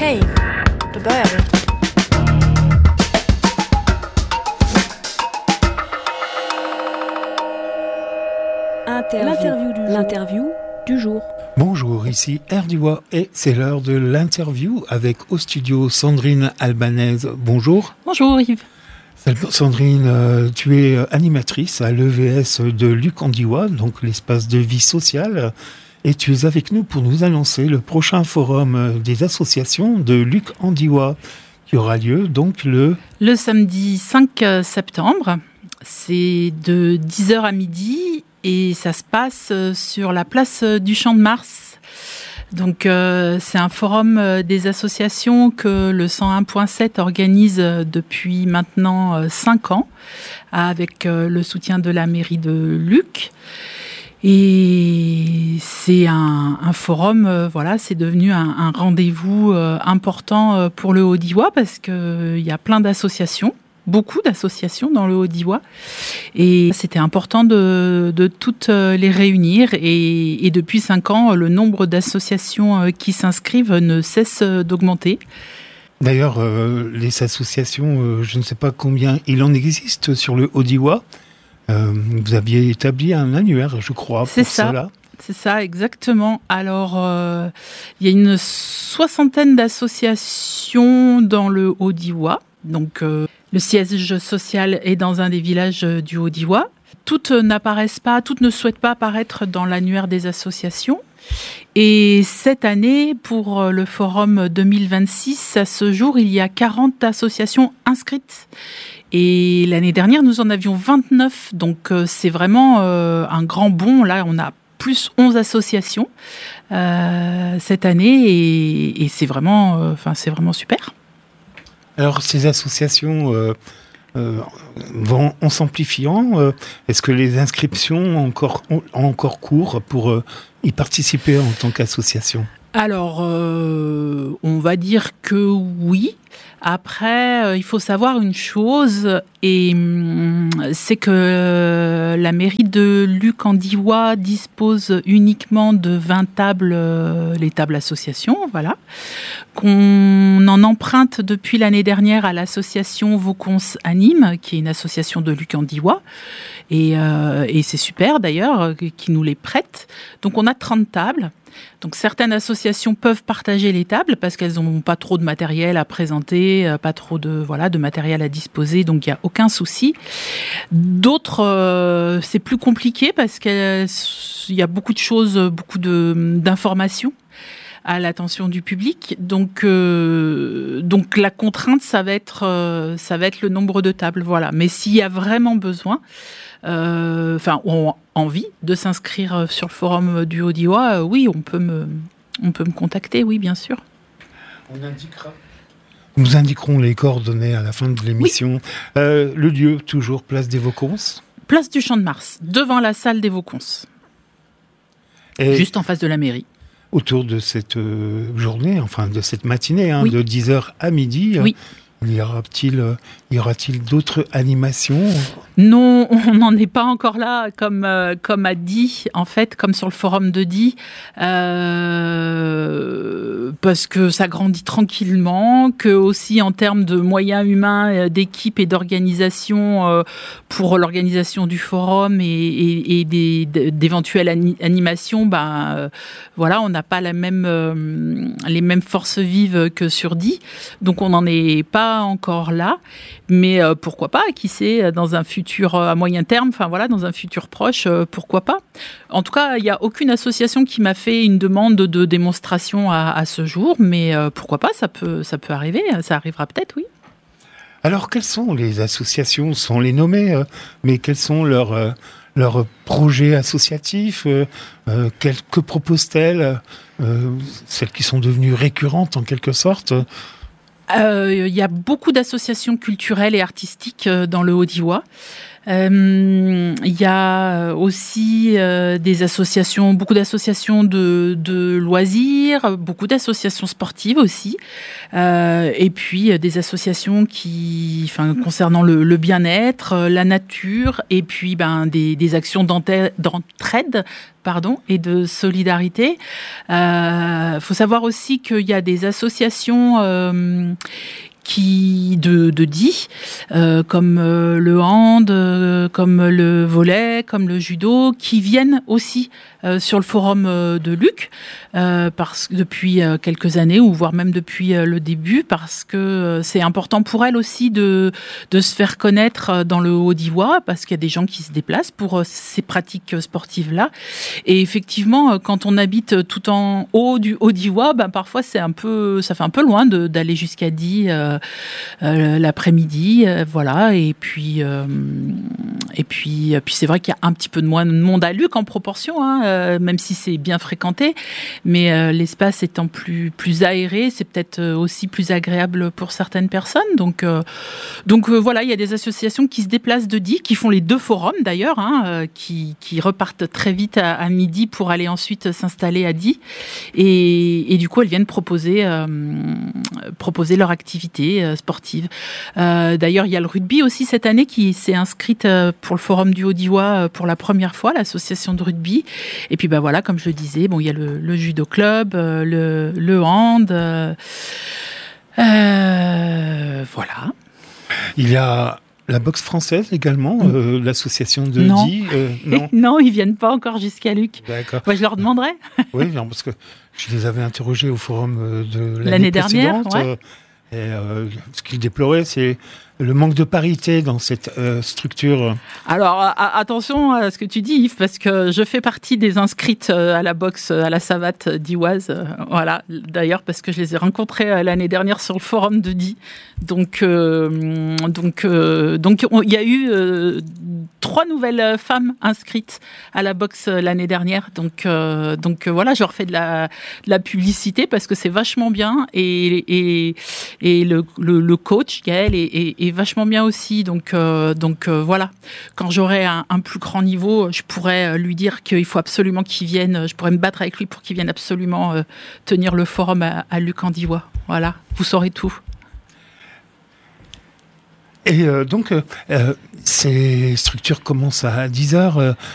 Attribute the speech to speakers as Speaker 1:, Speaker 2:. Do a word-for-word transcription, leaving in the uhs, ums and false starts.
Speaker 1: Hej, då börjar vi.
Speaker 2: L'interview du, L'interview du jour.
Speaker 3: Bonjour, ici Erduwa et c'est l'heure de l'interview avec au studio Sandrine Albanese. Bonjour.
Speaker 4: Bonjour Yves.
Speaker 3: Sandrine, tu es animatrice à l'E V S de Luc-en-Diois, donc l'espace de vie sociale, et tu es avec nous pour nous annoncer le prochain forum des associations de Luc-en-Diois qui aura lieu donc le...
Speaker 4: Le samedi cinq septembre, c'est de dix heures à midi et ça se passe sur la place du Champ de Mars. Donc euh, c'est un forum euh, des associations que le cent un point sept organise depuis maintenant euh, cinq ans avec euh, le soutien de la mairie de Luc. Et c'est un, un forum, euh, voilà, c'est devenu un, un rendez-vous euh, important euh, pour le Haut-Diois parce qu'il euh, y a plein d'associations. Beaucoup d'associations dans le Haut-Diois et c'était important de, de toutes les réunir et, et depuis cinq ans, le nombre d'associations qui s'inscrivent ne cesse d'augmenter.
Speaker 3: D'ailleurs, euh, les associations, euh, je ne sais pas combien il en existe sur le Haut-Diois. Euh, vous aviez établi un annuaire, je crois,
Speaker 4: C'est
Speaker 3: pour
Speaker 4: ça.
Speaker 3: cela.
Speaker 4: C'est ça, exactement. Alors, euh, il y a une soixantaine d'associations dans le Haut-Diois. Donc, euh, le siège social est dans un des villages du Haut-Diois. Toutes n'apparaissent pas, toutes ne souhaitent pas apparaître dans l'annuaire des associations. Et cette année, pour le forum deux mille vingt-six, à ce jour, il y a quarante associations inscrites. Et l'année dernière, nous en avions vingt-neuf. Donc, euh, c'est vraiment euh, un grand bond. Là, on a plus onze associations euh, cette année. Et, et c'est vraiment, euh, enfin, c'est vraiment super.
Speaker 3: Alors, ces associations euh, euh, vont en s'amplifiant. Euh, est-ce que les inscriptions ont encore, ont encore cours pour euh, y participer en tant qu'association ?
Speaker 4: Alors, euh, on va dire que oui. Après, euh, il faut savoir une chose, et hum, c'est que euh, la mairie de Luc-en-Diois dispose uniquement de vingt tables, euh, les tables associations, voilà, qu'on en emprunte depuis l'année dernière à l'association Vaucons Anime, qui est une association de Luc-en-Diois, et, euh, et c'est super d'ailleurs, qui nous les prête. Donc on a trente tables. Donc certaines associations peuvent partager les tables parce qu'elles n'ont pas trop de matériel à présenter, pas trop de voilà de matériel à disposer, donc il n'y a aucun souci. D'autres, euh, c'est plus compliqué parce qu'il y a beaucoup de choses, beaucoup de, d'informations à l'attention du public. Donc, euh, donc la contrainte, ça va être, euh, ça va être le nombre de tables, voilà. Mais s'il y a vraiment besoin, euh, enfin, ont envie de s'inscrire sur le forum du Haut-Diois, euh, oui, on peut me, on peut me contacter, oui, bien sûr.
Speaker 3: On indiquera. Nous indiquerons les coordonnées à la fin de l'émission. Oui. Euh, le lieu, toujours place des Vaucons.
Speaker 4: Place du Champ de Mars, devant la salle des Vaucons. Et juste en face de la mairie.
Speaker 3: Autour de cette euh, journée, enfin de cette matinée, hein, oui. de dix heures à midi,
Speaker 4: oui.
Speaker 3: euh, y aura-t-il, euh, y aura-t-il d'autres animations ?
Speaker 4: Non, on n'en est pas encore là, comme, euh, comme a dit, en fait, comme sur le forum de Die, euh, parce que ça grandit tranquillement, que aussi en termes de moyens humains, d'équipe et d'organisation euh, pour l'organisation du forum et, et, et des, d'éventuelles ani- animations, ben, euh, voilà, on n'a pas la même, euh, les mêmes forces vives que sur Die, donc on n'en est pas encore là, mais euh, pourquoi pas, qui sait, dans un futur à moyen terme, enfin voilà, dans un futur proche, euh, pourquoi pas. En tout cas, il n'y a aucune association qui m'a fait une demande de démonstration à, à ce jour, mais euh, pourquoi pas, ça peut, ça peut arriver, ça arrivera peut-être, oui.
Speaker 3: Alors, quelles sont les associations, sans les nommer, euh, mais quels sont leurs, euh, leurs projets associatifs euh, euh, quel, que proposent-elles euh, celles qui sont devenues récurrentes en quelque sorte?
Speaker 4: Il euh, y a beaucoup d'associations culturelles et artistiques dans le Haut-Diois. Euh, Il y a aussi euh, des associations, beaucoup d'associations de, de loisirs, beaucoup d'associations sportives aussi, euh, et puis euh, des associations qui, enfin, concernant le, le bien-être, la nature, et puis ben des, des actions d'entraide, pardon, et de solidarité. Il euh, faut savoir aussi qu'il y a des associations euh, qui de, de dix, euh, comme euh, le hand, euh, comme le volley, comme le judo, qui viennent aussi euh, sur le forum euh, de Luc, euh, parce que depuis euh, quelques années, ou voire même depuis euh, le début, parce que euh, c'est important pour elles aussi de, de se faire connaître dans le Haut-Diois, parce qu'il y a des gens qui se déplacent pour euh, ces pratiques sportives-là. Et effectivement, euh, quand on habite tout en haut du Haut-Diois, ben, parfois c'est un peu, ça fait un peu loin de, d'aller jusqu'à Die euh, euh, l'après-midi, euh, voilà. Et puis, euh, et puis, puis c'est vrai qu'il y a un petit peu de moins de monde à Luc en proportion, hein, euh, même si c'est bien fréquenté. Mais euh, l'espace étant plus plus aéré, c'est peut-être aussi plus agréable pour certaines personnes. Donc, euh, donc euh, voilà, il y a des associations qui se déplacent de Die, qui font les deux forums d'ailleurs, hein, euh, qui qui repartent très vite à, à midi pour aller ensuite s'installer à Die. Et, et du coup, elles viennent proposer euh, proposer leur activité euh, sportive. Euh, d'ailleurs, il y a le rugby aussi cette année qui s'est inscrite euh, pour le forum du Haut-Diois euh, pour la première fois, l'association de rugby. Et puis bah voilà, comme je le disais, bon, il y a le, le judo club, euh, le, le hand, euh, euh, voilà.
Speaker 3: Il y a la boxe française également, euh, l'association de
Speaker 4: non.
Speaker 3: Die. Euh, non,
Speaker 4: non, ils viennent pas encore jusqu'à Luc.
Speaker 3: D'accord.
Speaker 4: Moi, je leur demanderai.
Speaker 3: Oui, parce que je les avais interrogés au forum de l'année,
Speaker 4: l'année dernière. Ouais.
Speaker 3: Euh, et euh, ce qu'ils déploraient, c'est le manque de parité dans cette euh, structure.
Speaker 4: Alors, a- attention à ce que tu dis, Yves, parce que je fais partie des inscrites à la boxe, à la savate d'Iwaz. Voilà, d'ailleurs, parce que je les ai rencontrés l'année dernière sur le forum de Die. Donc, euh, donc, euh, donc, il y a eu euh, trois nouvelles femmes inscrites à la boxe l'année dernière. Donc, euh, donc euh, voilà, je leur fais de la, de la publicité parce que c'est vachement bien et, et, et le, le, le coach, Gaël, est, est, est vachement bien aussi. Donc, euh, donc euh, voilà, quand j'aurai un, un plus grand niveau, je pourrais lui dire qu'il faut absolument qu'il vienne. Je pourrais me battre avec lui pour qu'il vienne absolument euh, tenir le forum à, à Luc en Diois. Voilà, vous saurez tout.
Speaker 3: Et euh, donc, euh, ces structures commencent à dix heures. Euh,